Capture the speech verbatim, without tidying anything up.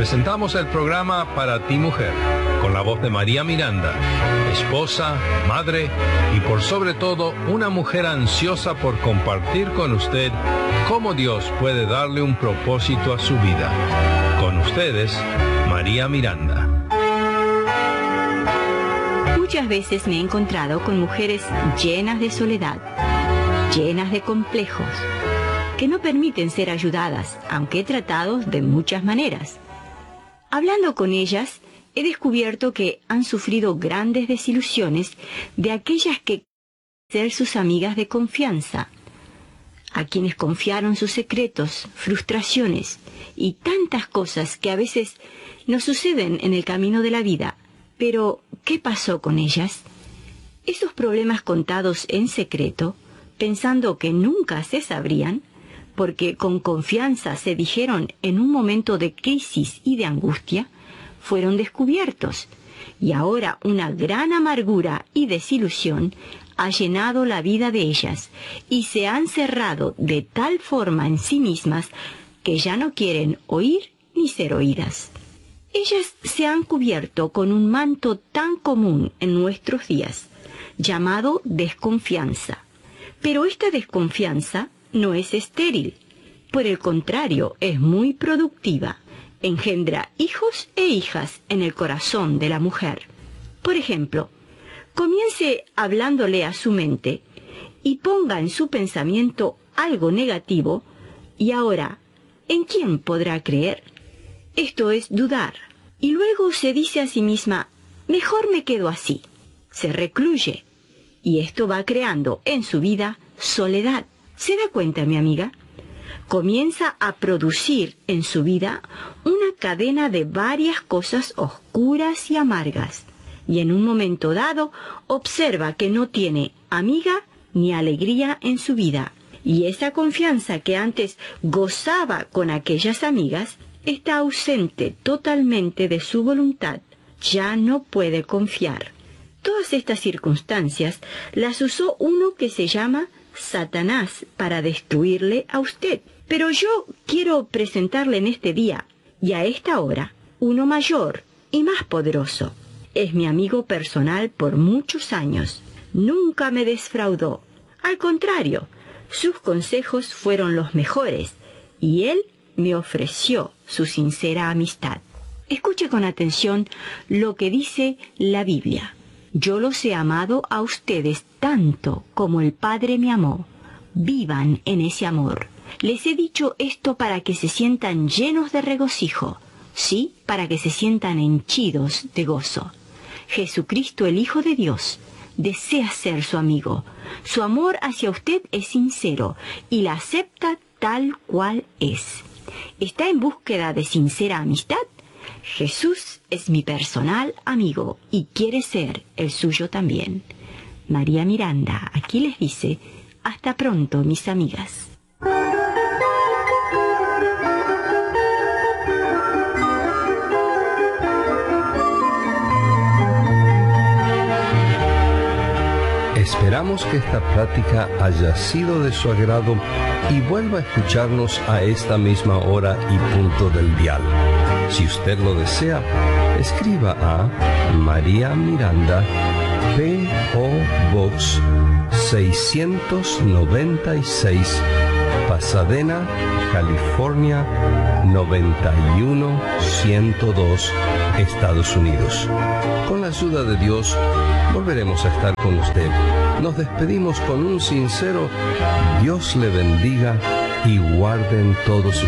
presentamos el programa Para ti Mujer, con la voz de María Miranda, esposa, madre y por sobre todo una mujer ansiosa por compartir con usted cómo Dios puede darle un propósito a su vida. Con ustedes, María Miranda. Muchas veces me he encontrado con mujeres llenas de soledad, llenas de complejos, que no permiten ser ayudadas, aunque he tratado de muchas maneras. Hablando con ellas, he descubierto que han sufrido grandes desilusiones de aquellas que ser sus amigas de confianza, a quienes confiaron sus secretos, frustraciones y tantas cosas que a veces nos suceden en el camino de la vida. Pero, ¿qué pasó con ellas? Esos problemas contados en secreto, pensando que nunca se sabrían, porque con confianza se dijeron en un momento de crisis y de angustia, fueron descubiertos, y ahora una gran amargura y desilusión ha llenado la vida de ellas, y se han cerrado de tal forma en sí mismas que ya no quieren oír ni ser oídas. Ellas se han cubierto con un manto tan común en nuestros días, llamado desconfianza. Pero esta desconfianza no es estéril, por el contrario, es muy productiva. Engendra hijos e hijas en el corazón de la mujer. Por ejemplo, comience hablándole a su mente y ponga en su pensamiento algo negativo, y ahora, ¿en quién podrá creer? Esto es dudar. Y luego se dice a sí misma, mejor me quedo así. Se recluye. Y esto va creando en su vida soledad. ¿Se da cuenta, mi amiga? Comienza a producir en su vida una cadena de varias cosas oscuras y amargas. Y en un momento dado observa que no tiene amiga ni alegría en su vida. Y esa confianza que antes gozaba con aquellas amigas está ausente totalmente de su voluntad. Ya no puede confiar. Todas estas circunstancias las usó uno que se llama Satanás para destruirle a usted. Pero yo quiero presentarle en este día y a esta hora uno mayor y más poderoso. Es mi amigo personal por muchos años. Nunca me defraudó. Al contrario, sus consejos fueron los mejores y él me ofreció su sincera amistad. Escuche con atención lo que dice la Biblia. Yo los he amado a ustedes tanto como el Padre me amó. Vivan en ese amor. Les he dicho esto para que se sientan llenos de regocijo, sí, para que se sientan henchidos de gozo. Jesucristo, el Hijo de Dios, desea ser su amigo. Su amor hacia usted es sincero y la acepta tal cual es. ¿Está en búsqueda de sincera amistad? Jesús es mi personal amigo y quiere ser el suyo también. María Miranda aquí les dice, hasta pronto, mis amigas. Esperamos que esta plática haya sido de su agrado y vuelva a escucharnos a esta misma hora y punto del dial. Si usted lo desea, escriba a María Miranda, P O Box seiscientos noventa y seis, Pasadena, California noventa y uno ciento dos, Estados Unidos. Con la ayuda de Dios, volveremos a estar con usted. Nos despedimos con un sincero Dios le bendiga y guarden todos sus